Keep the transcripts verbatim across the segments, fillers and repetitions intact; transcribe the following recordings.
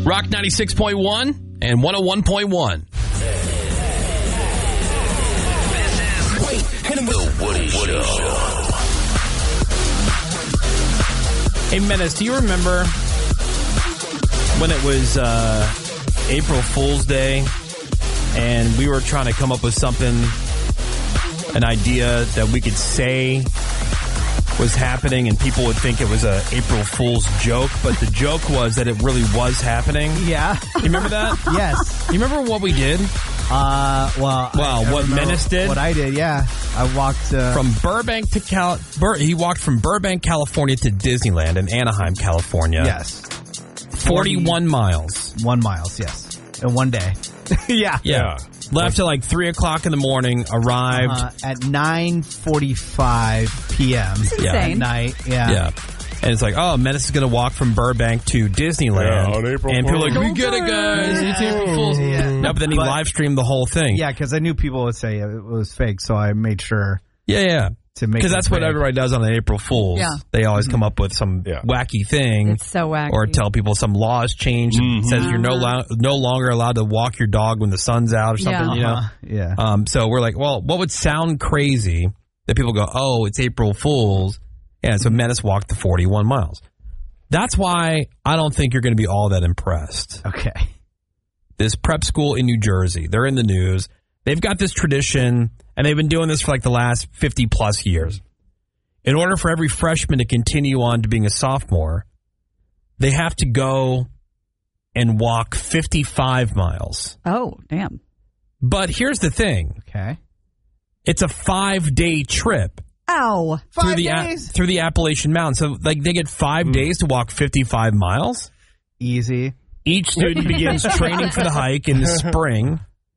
Rock ninety-six point one and one oh one point one. The Woody Show. Hey, Menace, do you remember when it was uh, April Fool's Day and we were trying to come up with something, an idea that we could say was happening and people would think it was a April Fool's joke, but the joke was that it really was happening? Yeah. You remember that? Yes. You remember what we did? Uh, well, Well, I, I what Menace did? What I did, yeah. I walked uh, From Burbank to Cal... Bur- he walked from Burbank, California to Disneyland in Anaheim, California. Yes. forty-one miles. One miles, yes. In one day. yeah. Yeah. Left at like three o'clock in the morning, arrived... Uh, at nine forty-five p.m. Yeah. at night. Yeah. Yeah. And it's like, oh, Menace is going to walk from Burbank to Disneyland. Yeah, on April and people are like, Fool's. we get it, guys. It's April Fool's. Yeah. No, but then he But- live streamed the whole thing. Yeah, because I knew people would say it was fake, so I made sure Yeah, yeah. to make Because it that's what fake. everybody does on an April Fool's. Yeah. They always come up with some Yeah. wacky thing. It's so wacky. Or tell people some law has changed and says you're no, lo- no longer allowed to walk your dog when the sun's out or something, Yeah. you know? Uh-huh. Yeah. Um, so we're like, well, what would sound crazy that people go, oh, it's April Fool's. Yeah, so Menace walked the forty-one miles. That's why I don't think you're going to be all that impressed. Okay. This prep school in New Jersey, they're in the news. They've got this tradition, and they've been doing this for like the last fifty plus years. In order for every freshman to continue on to being a sophomore, they have to go and walk fifty-five miles. Oh, damn. But here's the thing. Okay. It's a five-day trip. Ow. through the A- through the Appalachian Mountains. So, like, they get five mm. days to walk fifty-five miles. Easy. Each student begins training for the hike in the spring,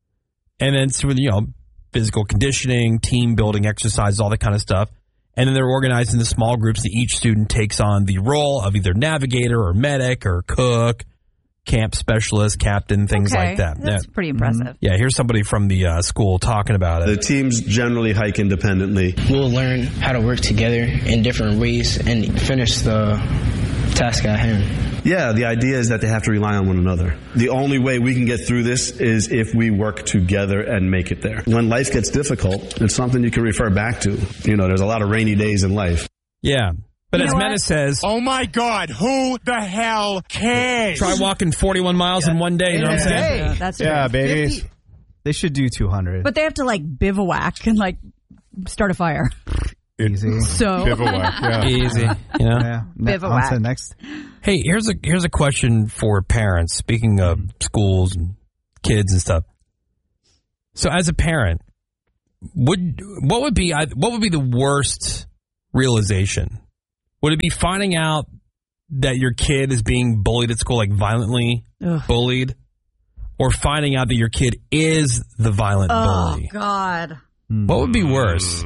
and then through, you know, physical conditioning, team building exercises, all that kind of stuff. And then they're organized into small groups that each student takes on the role of either navigator or medic or cook, camp specialist, captain, things okay. like that. That's yeah. pretty impressive. Yeah, here's somebody from the uh, school talking about it. The teams generally hike independently. We'll learn how to work together in different ways and finish the task at hand. Yeah, the idea is that they have to rely on one another. The only way we can get through this is if we work together and make it there. When life gets difficult, it's something you can refer back to. You know, there's a lot of rainy days in life. Yeah. But you as Menace says, oh my God, who the hell cares? Try walking forty-one miles yeah. in one day, you know what I'm saying? Yeah, that's yeah baby. fifty They should do two hundred. But they have to, like, bivouac and, like, start a fire. Easy. So bivouac, yeah. Easy, you know? Yeah. Ne- Bivouac. on to the next. Hey, here's a here's a question for parents, speaking of schools and kids and stuff. So as a parent, would what would be what would be the worst realization? Would it be finding out that your kid is being bullied at school, like violently Ugh. bullied, or finding out that your kid is the violent oh, bully? Oh, God. What would be worse?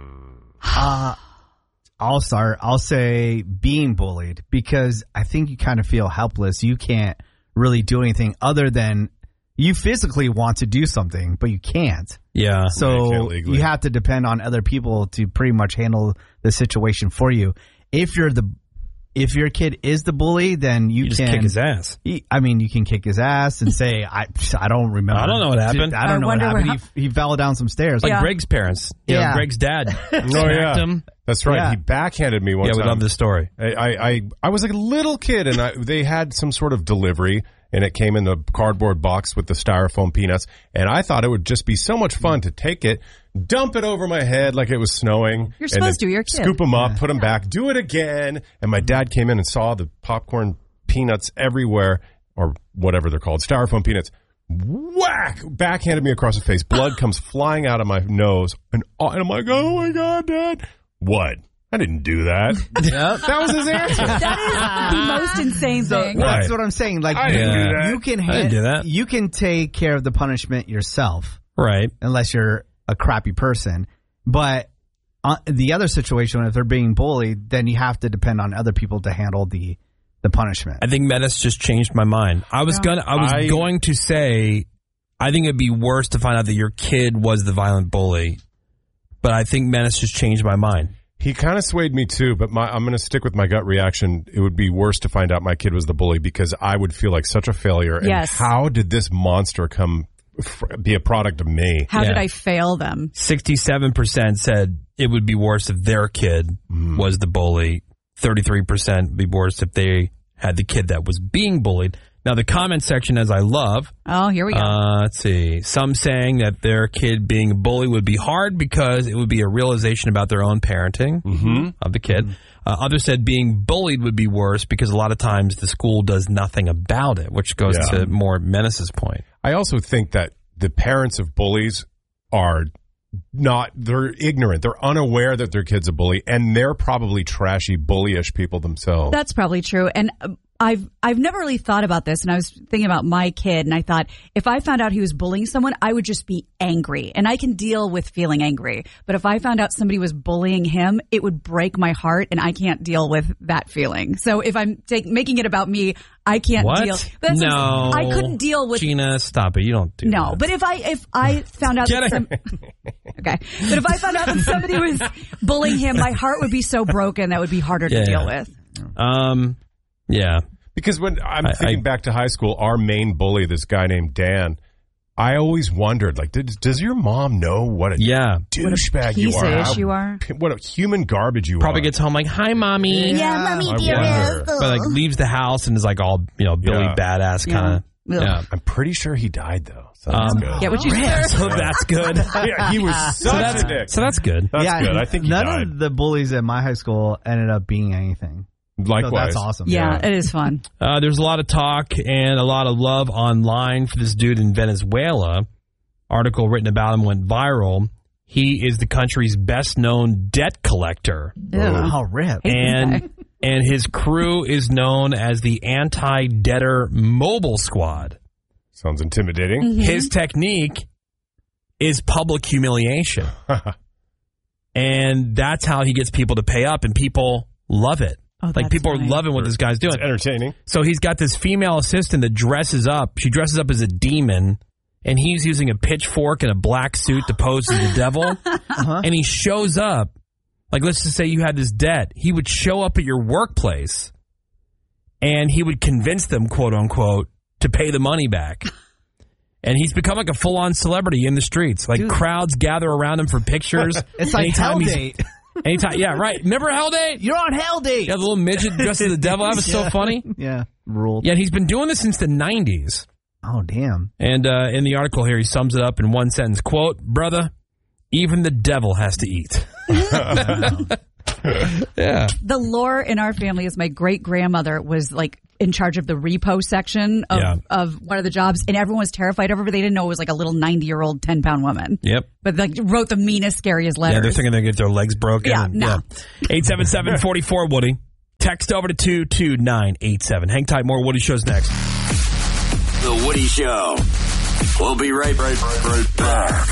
Uh, I'll start. I'll say being bullied, because I think you kind of feel helpless. You can't really do anything other than you physically want to do something, but you can't. Yeah. So you have to depend on other people to pretty much handle the situation for you. If you're the, if your kid is the bully, then you, you can just kick his ass. He, I mean, you can kick his ass and say, "I, I don't remember. I don't know what happened. I don't I know what happened. how- He, he fell down some stairs." Like Yeah. Greg's parents. You Yeah. know, Greg's dad. Oh, yeah. him. That's right. Yeah. He backhanded me one Yeah, time. we love this story. I, I, I, I was like a little kid, and I, they had some sort of delivery, and it came in the cardboard box with the styrofoam peanuts, and I thought it would just be so much fun to take it, dump it over my head like it was snowing. You're supposed to. You're a kid. Scoop them up, put them back, do it again. And my dad came in and saw the popcorn peanuts everywhere, or whatever they're called, styrofoam peanuts. Whack! Backhanded me across the face. Blood comes flying out of my nose, and, and I'm like, oh my God, Dad. What? I didn't do that. Yep. That was his answer. That is the most insane So thing. that's Right. what I'm saying. Like I didn't you, do that. you can I didn't do that. you can take care of the punishment yourself, Right. unless you're a crappy person. But uh, the other situation, if they're being bullied, then you have to depend on other people to handle the the punishment. I think Menace just changed my mind. I was Yeah. gonna I was I- going to say I think it'd be worse to find out that your kid was the violent bully. But I think Menace just changed my mind. He kind of swayed me too, but my, I'm going to stick with my gut reaction. It would be worse to find out my kid was the bully because I would feel like such a failure. And Yes. how did this monster come f- be a product of me? How did Yeah. I fail them? sixty-seven percent said it would be worse if their kid Mm. was the bully. thirty-three percent would be worse if they had the kid that was being bullied. Now, the comment section, as I love, Oh, here we go. uh, let's see, some saying that their kid being a bully would be hard because it would be a realization about their own parenting Mm-hmm. of the kid. Uh, others said being bullied would be worse because a lot of times the school does nothing about it, which goes Yeah. to more Menace's point. I also think that the parents of bullies are not, they're ignorant. They're unaware that their kid's a bully, and they're probably trashy, bullyish people themselves. That's probably true. And uh, I've I've never really thought about this, and I was thinking about my kid, and I thought if I found out he was bullying someone, I would just be angry, and I can deal with feeling angry. But if I found out somebody was bullying him, it would break my heart, and I can't deal with that feeling. So if I'm take, making it about me, I can't What? deal. That's no. what I'm saying. I couldn't deal with. Gina, stop it. You don't do No, that. but if I if I found out Get that some, okay, but if I found out that somebody was bullying him, my heart would be so broken that would be harder Yeah. to deal with. Um, yeah. Because when I'm I- thinking I- back to high school, our main bully, this guy named Dan, I always wondered, like, did, does your mom know what a Yeah. douchebag you piece are? of How- ish you are. What a human garbage you Probably are. gets home like, hi, mommy. Yeah, mommy I dearest. wonder. But like leaves the house and is like all, you know, Billy Yeah. badass kind of. Yeah. Ugh. Yeah. I'm pretty sure he died, though. So that's Um, good. Yeah, what you So that's good. Yeah, he was such So that's, a dick. so that's good. That's yeah, good. I think he none died. of the bullies at my high school ended up being anything. Likewise. So that's awesome. Yeah, it is fun. Uh, there's a lot of talk and a lot of love online for this dude in Venezuela. Article written about him went viral. He is the country's best known debt collector. Ew. Oh, rip. And and his crew is known as the Anti-Debtor Mobile Squad. Sounds intimidating. Mm-hmm. His technique is public humiliation. And that's how he gets people to pay up, and people love it. Oh, like, that's people funny. are loving what this guy's doing. It's entertaining. So he's got this female assistant that dresses up. She dresses up as a demon, and he's using a pitchfork and a black suit to pose as the devil. Uh-huh. And he shows up. Like, let's just say you had this debt. He would show up at your workplace, and he would convince them, quote unquote, to pay the money back. And he's become like a full-on celebrity in the streets. Like, Dude. crowds gather around him for pictures. It's like Anytime Hell he's- Date. Anytime, yeah, right. Remember Hell Date? You're on Hell Date. Yeah, the little midget dressed as the devil. That was so Yeah. funny. Yeah, ruled. Yeah, and he's been doing this since the nineties. Oh, damn. And uh, in the article here, he sums it up in one sentence. Quote, brother, even the devil has to eat. Yeah. The lore in our family is my great grandmother was like in charge of the repo section of, Yeah. of one of the jobs, and everyone was terrified of her, but they didn't know it was like a little ninety year old ten pound woman. Yep. But like wrote the meanest, scariest letters. Yeah, they're thinking they're going to get their legs broken. Yeah, and- no. eight seven seven, four four, Woody. Text over to two two nine eight seven. Hang tight, more Woody Show's next. The Woody Show. We'll be right, right, right back.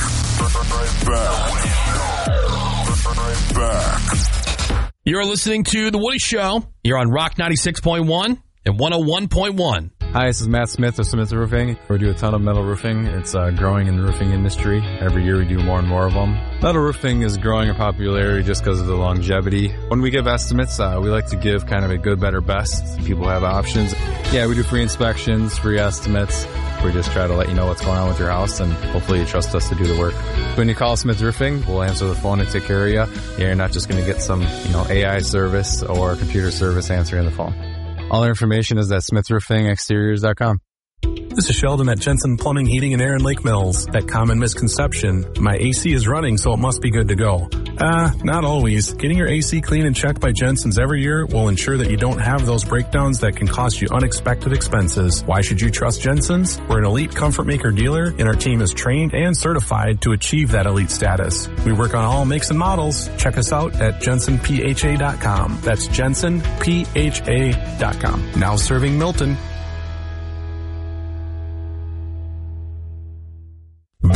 Back. Back. You're listening to The Woody Show. You're on Rock ninety-six point one and one oh one point one. Hi, this is Matt Smith of Smith Roofing. We do a ton of metal roofing. It's uh, growing in the roofing industry. Every year we do more and more of them. Metal roofing is growing in popularity just because of the longevity. When we give estimates, uh, we like to give kind of a good, better, best. People have options. Yeah, we do free inspections, free estimates. We just try to let you know what's going on with your house, and hopefully you trust us to do the work. When you call Smith Roofing, we'll answer the phone and take care of you. You're not just going to get some, you know, A I service or computer service answering the phone. All our information is at smith roofing exteriors dot com. This is Sheldon at Jensen Plumbing, Heating, and Air in Lake Mills. That common misconception, my A C is running, so it must be good to go. Ah, uh, not always. Getting your A C cleaned and checked by Jensen's every year will ensure that you don't have those breakdowns that can cost you unexpected expenses. Why should you trust Jensen's? We're an elite comfort maker dealer, and our team is trained and certified to achieve that elite status. We work on all makes and models. Check us out at jensen p h a dot com. That's jensen p h a dot com. Now serving Milton. B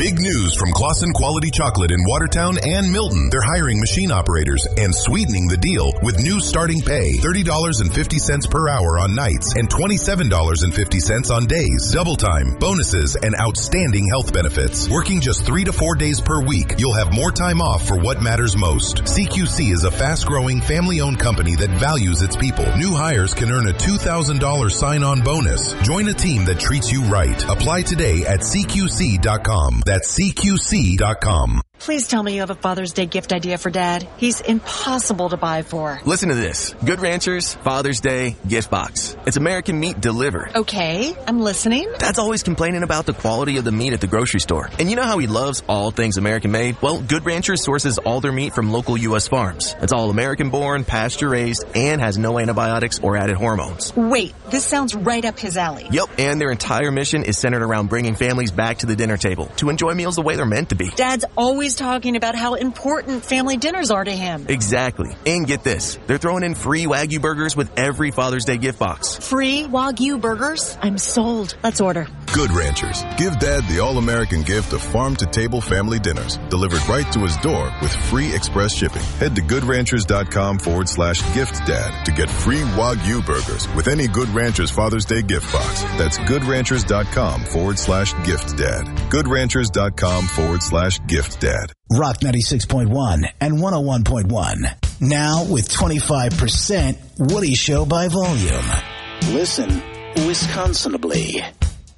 Big news from Claussen Quality Chocolate in Watertown and Milton. They're hiring machine operators and sweetening the deal with new starting pay, thirty dollars and fifty cents per hour on nights and twenty-seven dollars and fifty cents on days. Double time, bonuses, and outstanding health benefits. Working just three to four days per week, you'll have more time off for what matters most. C Q C is a fast-growing, family-owned company that values its people. New hires can earn a two thousand dollars sign-on bonus. Join a team that treats you right. Apply today at C Q C dot com. That's C Q C dot com. Please tell me you have a Father's Day gift idea for Dad. He's impossible to buy for. Listen to this. Good Ranchers Father's Day gift box. It's American meat delivered. Okay, I'm listening. Dad's always complaining about the quality of the meat at the grocery store. And you know how he loves all things American made? Well, Good Ranchers sources all their meat from local U S farms. It's all American born, pasture raised, and has no antibiotics or added hormones. Wait, this sounds right up his alley. Yep, and their entire mission is centered around bringing families back to the dinner table to enjoy meals the way they're meant to be. Dad's always talking about how important family dinners are to him. Exactly. And get this, they're throwing in free Wagyu burgers with every Father's Day gift box. Free Wagyu burgers? I'm sold. Let's order. Good Ranchers. Give Dad the all-American gift of farm-to-table family dinners delivered right to his door with free express shipping. Head to goodranchers.com forward slash gift dad to get free Wagyu burgers with any Good Ranchers Father's Day gift box. That's goodranchers.com forward slash gift dad. goodranchers.com forward slash gift dad. Rock ninety-six point one and one oh one point one. Now with twenty-five percent Woody Show by volume. Listen Wisconsinably.